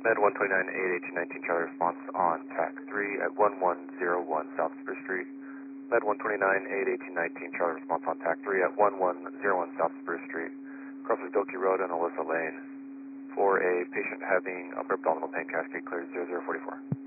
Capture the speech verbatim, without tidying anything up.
Med one twenty-nine eight eight two nineteen Charlie response on T A C three at one one zero one South Spruce Street. Med one twenty-nine eight eight two nineteen Charlie response on T A C three at one one zero one South Spruce Street. Crosses Doki Road and Alyssa Lane for a patient having upper abdominal pain, cascade cleared zero zero four four.